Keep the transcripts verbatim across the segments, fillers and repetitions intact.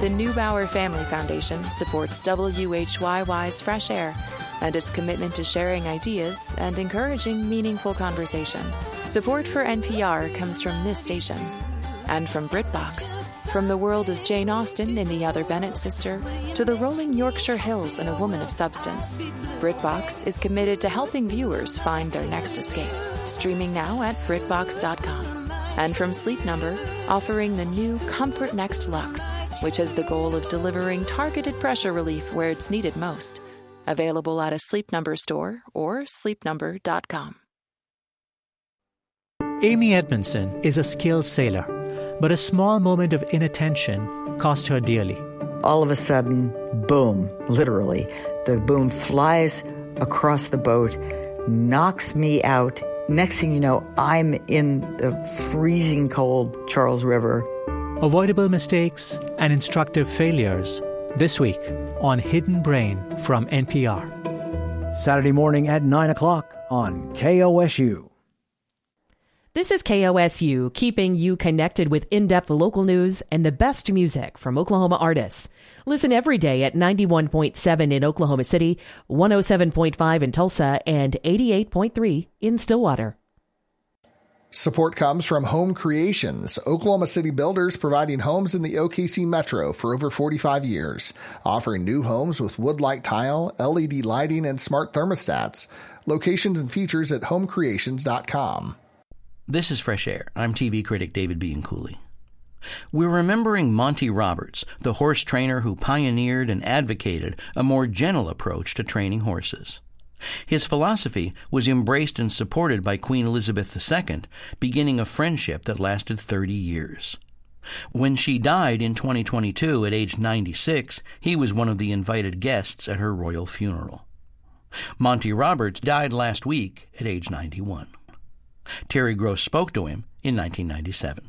The Neubauer Family Foundation supports W H Y Y's Fresh Air and its commitment to sharing ideas and encouraging meaningful conversation. Support for N P R comes from this station and from BritBox. From the world of Jane Austen in The Other Bennet Sister to the rolling Yorkshire Hills in A Woman of Substance, BritBox is committed to helping viewers find their next escape. Streaming now at Britbox dot com. And from Sleep Number, offering the new Comfort Next Luxe, which has the goal of delivering targeted pressure relief where it's needed most. Available at a Sleep Number store or sleep number dot com. Amy Edmondson is a skilled sailor, but a small moment of inattention cost her dearly. All of a sudden, boom, literally, the boom flies across the boat, knocks me out. Next thing you know, I'm in the freezing cold Charles River. Avoidable mistakes and instructive failures. This week on Hidden Brain from N P R. Saturday morning at nine o'clock on K O S U. This is K O S U, keeping you connected with in-depth local news and the best music from Oklahoma artists. Listen every day at ninety-one point seven in Oklahoma City, one oh seven point five in Tulsa, and eighty-eight point three in Stillwater. Support comes from Home Creations, Oklahoma City builders providing homes in the O K C Metro for over forty-five years, offering new homes with wood-light tile, L E D lighting, and smart thermostats. Locations and features at home creations dot com. This is Fresh Air. I'm T V critic David Bianculli. We're remembering Monty Roberts, the horse trainer who pioneered and advocated a more gentle approach to training horses. His philosophy was embraced and supported by Queen Elizabeth the Second, beginning a friendship that lasted thirty years. When she died in twenty twenty-two at age ninety-six, he was one of the invited guests at her royal funeral. Monty Roberts died last week at age ninety-one. Terry Gross spoke to him in nineteen ninety-seven.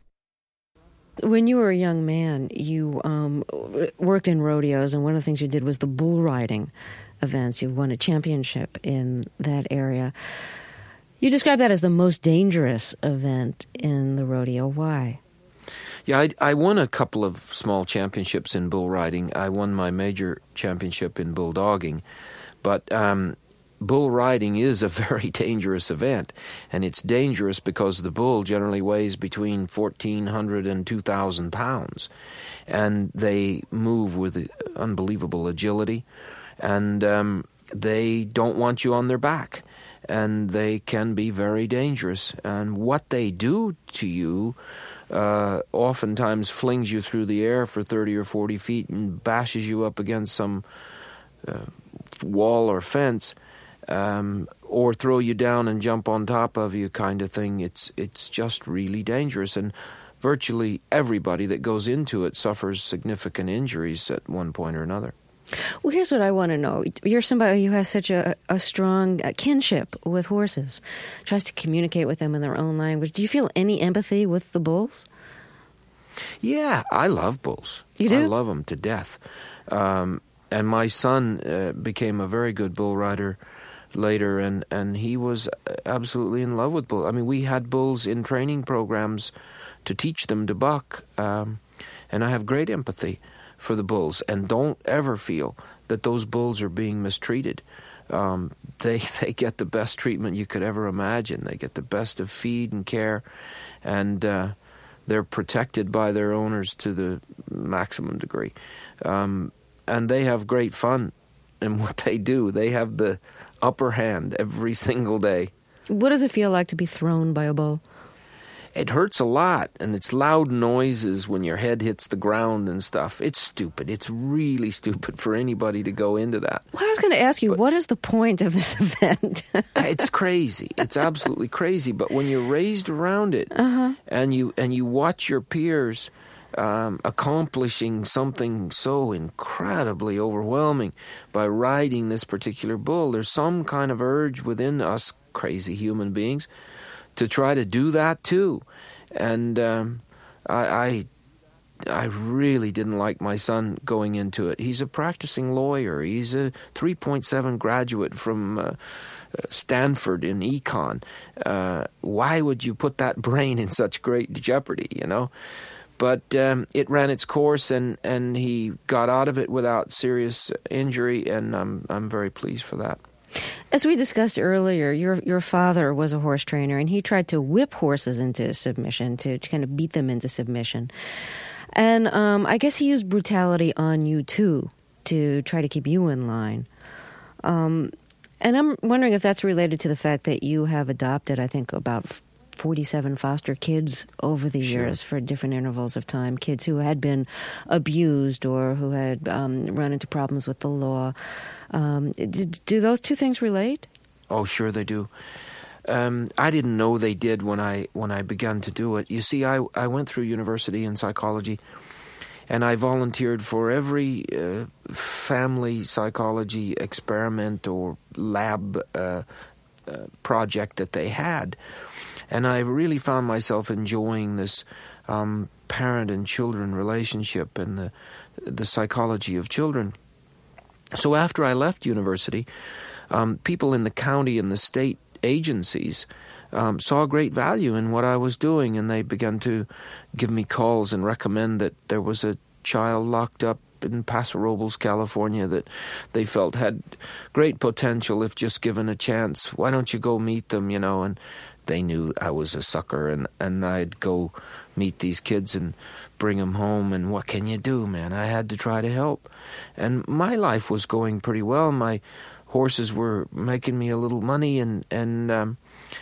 When you were a young man, you um, worked in rodeos, and one of the things you did was the bull riding events. You won a championship in that area. You described that as the most dangerous event in the rodeo. Why? Yeah, I, I won a couple of small championships in bull riding. I won my major championship in bulldogging, but um, bull riding is a very dangerous event, and it's dangerous because the bull generally weighs between fourteen hundred and two thousand pounds, and they move with unbelievable agility, and um, they don't want you on their back, and they can be very dangerous. And what they do to you uh, oftentimes flings you through the air for thirty or forty feet and bashes you up against some uh, wall or fence, Um, or throw you down and jump on top of you kind of thing. It's it's just really dangerous, and virtually everybody that goes into it suffers significant injuries at one point or another. Well, here's what I want to know. You're somebody who has such a, a strong kinship with horses, tries to communicate with them in their own language. Do you feel any empathy with the bulls? Yeah, I love bulls. You do? I love them to death. Um, and my son uh, became a very good bull rider later, and, and he was absolutely in love with bulls. I mean, we had bulls in training programs to teach them to buck, um, and I have great empathy for the bulls, and don't ever feel that those bulls are being mistreated. Um, they they get the best treatment you could ever imagine. They get the best of feed and care, and uh, they're protected by their owners to the maximum degree. Um, and they have great fun in what they do. They have the upper hand every single day. What does it feel like to be thrown by a bull? It hurts a lot, and it's loud noises when your head hits the ground and stuff. It's stupid. It's really stupid for anybody to go into that. Well, I was going to ask you, but what is the point of this event? It's crazy. It's absolutely crazy. But when you're raised around it, uh-huh. and you and you watch your peers um, accomplishing something so incredibly overwhelming by riding this particular bull, there's some kind of urge within us crazy human beings to try to do that too. And um, I, I I really didn't like my son going into it. He's a practicing lawyer. He's a three point seven graduate from uh, Stanford in econ. Uh, why would you put that brain in such great jeopardy, you know? But um, it ran its course, and, and he got out of it without serious injury, and I'm I'm very pleased for that. As we discussed earlier, your your father was a horse trainer, and he tried to whip horses into submission, to, to kind of beat them into submission. And um, I guess he used brutality on you, too, to try to keep you in line. Um, and I'm wondering if that's related to the fact that you have adopted, I think, about forty-seven foster kids over the Sure. years for different intervals of time, kids who had been abused or who had um, run into problems with the law. Um, do, do those two things relate? Oh, sure they do. Um, I didn't know they did when I when I began to do it. You see, I, I went through university in psychology, and I volunteered for every uh, family psychology experiment or lab uh, uh, project that they had. And I really found myself enjoying this um, parent and children relationship and the the psychology of children. So after I left university, um, people in the county and the state agencies um, saw great value in what I was doing, and they began to give me calls and recommend that there was a child locked up in Paso Robles, California, that they felt had great potential if just given a chance. Why don't you go meet them, you know? And they knew I was a sucker, and, and I'd go meet these kids and bring them home, and what can you do, man? I had to try to help. And my life was going pretty well. My horses were making me a little money, and, and um,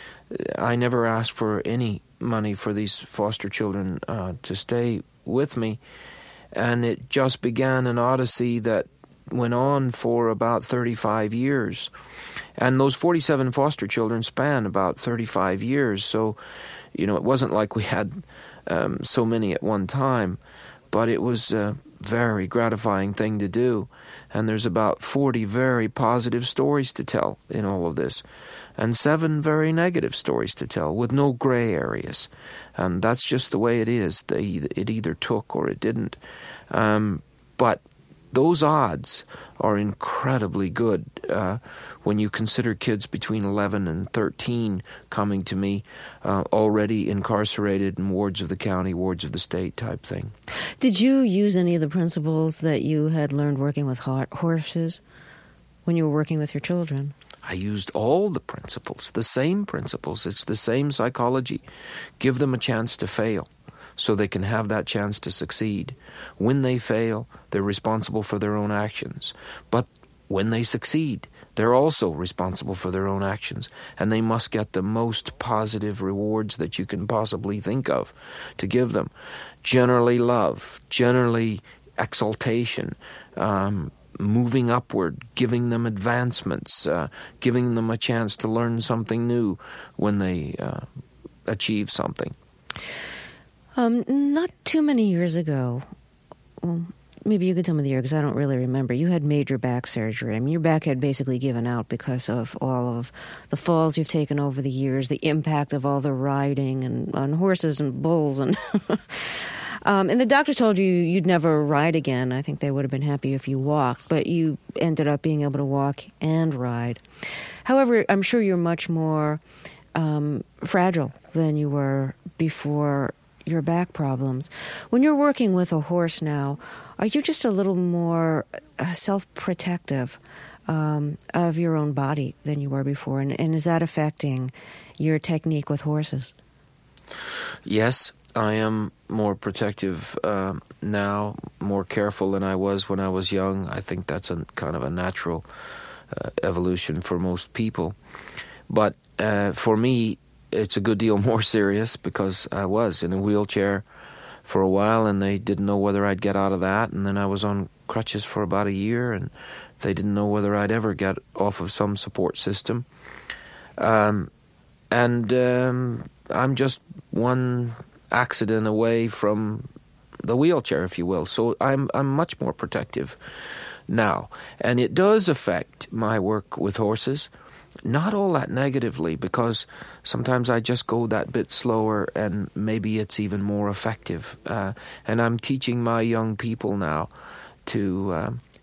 I never asked for any money for these foster children uh, to stay with me. And it just began an odyssey that went on for about thirty-five years. And those forty-seven foster children span about thirty-five years. So, you know, it wasn't like we had um, so many at one time, but it was a very gratifying thing to do. And there's about forty very positive stories to tell in all of this, and seven very negative stories to tell with no gray areas. And that's just the way it is. They, it either took or it didn't. Um, but those odds are incredibly good uh, when you consider kids between eleven and thirteen coming to me uh, already incarcerated in wards of the county, wards of the state type thing. Did you use any of the principles that you had learned working with horses when you were working with your children? I used all the principles, the same principles. It's the same psychology. Give them a chance to fail so they can have that chance to succeed. When they fail, they're responsible for their own actions. But when they succeed, they're also responsible for their own actions, and they must get the most positive rewards that you can possibly think of to give them. Generally love, generally exaltation, um, moving upward, giving them advancements, uh, giving them a chance to learn something new when they uh, achieve something. Um, not too many years ago, well, maybe you could tell me the year because I don't really remember, you had major back surgery. I mean, your back had basically given out because of all of the falls you've taken over the years, the impact of all the riding and on horses and bulls. and um, And the doctors told you you'd never ride again. I think they would have been happy if you walked, but you ended up being able to walk and ride. However, I'm sure you're much more um, fragile than you were before your back problems. When you're working with a horse now, are you just a little more uh, self-protective um, of your own body than you were before? And, and is that affecting your technique with horses? Yes, I am more protective uh, now, more careful than I was when I was young. I think that's a kind of a natural uh, evolution for most people. But uh, for me, it's a good deal more serious because I was in a wheelchair for a while, and they didn't know whether I'd get out of that. And then I was on crutches for about a year, and they didn't know whether I'd ever get off of some support system. Um, and um, I'm just one accident away from the wheelchair, if you will. So I'm I'm much more protective now. And it does affect my work with horses. Not all that negatively, because sometimes I just go that bit slower and maybe it's even more effective. Uh, and I'm teaching my young people now to uh,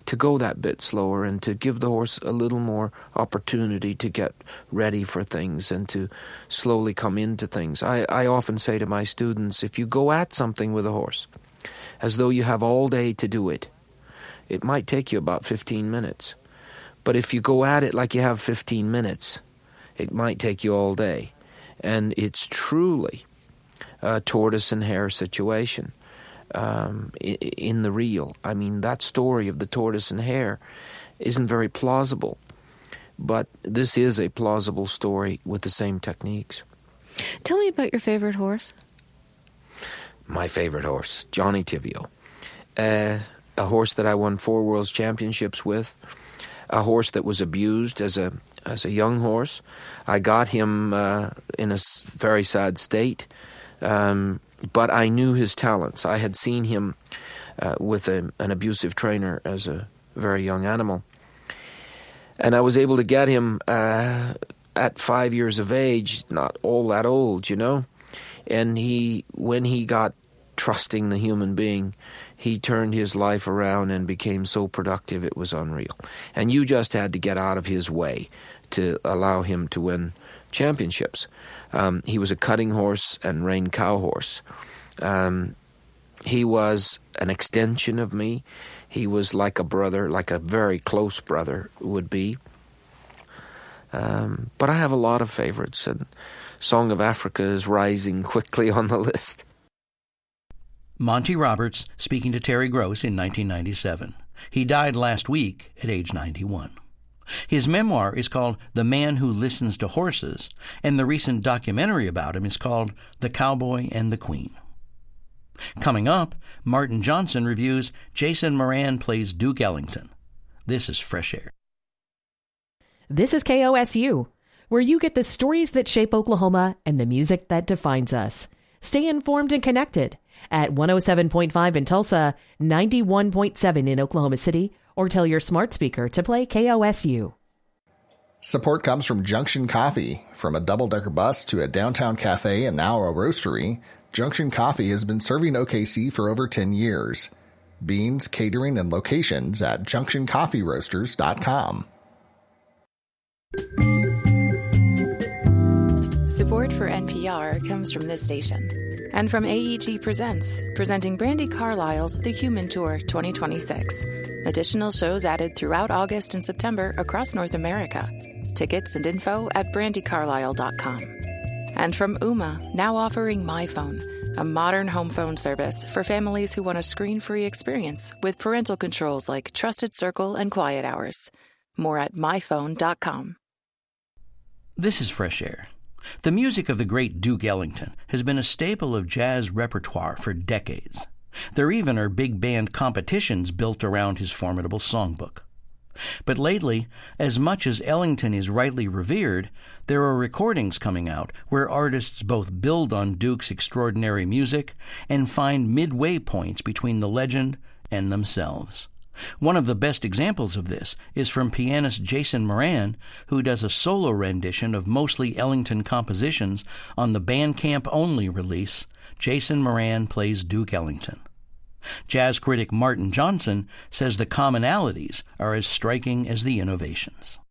to go that bit slower and to give the horse a little more opportunity to get ready for things and to slowly come into things. I, I often say to my students, if you go at something with a horse as though you have all day to do it, it might take you about fifteen minutes. But if you go at it like you have fifteen minutes, it might take you all day. And it's truly a tortoise and hare situation. Um, in the real. I mean, that story of the tortoise and hare isn't very plausible, but this is a plausible story with the same techniques. Tell me about your favorite horse. My favorite horse, Johnny Tivio. Uh, a horse that I won four World Championships with, a horse that was abused as a as a young horse. I got him uh, in a very sad state. Um, But I knew his talents. I had seen him uh, with a, an abusive trainer as a very young animal. And I was able to get him uh, at five years of age, not all that old, you know. And he, when he got trusting the human being, he turned his life around and became so productive it was unreal. And you just had to get out of his way to allow him to win championships. Um, he was a cutting horse and rein cow horse. Um, he was an extension of me. He was like a brother, like a very close brother would be. Um, but I have a lot of favorites, and Song of Africa is rising quickly on the list. Monty Roberts speaking to Terry Gross in nineteen ninety-seven. He died last week at age ninety-one. His memoir is called The Man Who Listens to Horses, and the recent documentary about him is called The Cowboy and the Queen. Coming up, Martin Johnson reviews Jason Moran Plays Duke Ellington. This is Fresh Air. This is K O S U, where you get the stories that shape Oklahoma and the music that defines us. Stay informed and connected at one oh seven point five in Tulsa, ninety-one point seven in Oklahoma City, or tell your smart speaker to play K O S U. Support comes from Junction Coffee. From a double-decker bus to a downtown cafe and now a roastery, Junction Coffee has been serving O K C for over ten years. Beans, catering, and locations at junction coffee roasters dot com. Support for N P R comes from this station and from A E G Presents, presenting Brandi Carlile's The Human Tour twenty twenty-six. Additional shows added throughout August and September across North America. Tickets and info at brandi carlile dot com. And from Ooma, now offering MyPhone, a modern home phone service for families who want a screen-free experience with parental controls like Trusted Circle and Quiet Hours. More at my phone dot com. This is Fresh Air. The music of the great Duke Ellington has been a staple of jazz repertoire for decades. There even are big band competitions built around his formidable songbook. But lately, as much as Ellington is rightly revered, there are recordings coming out where artists both build on Duke's extraordinary music and find midway points between the legend and themselves. One of the best examples of this is from pianist Jason Moran, who does a solo rendition of mostly Ellington compositions on the Bandcamp-only release, Jason Moran Plays Duke Ellington. Jazz critic Martin Johnson says the commonalities are as striking as the innovations.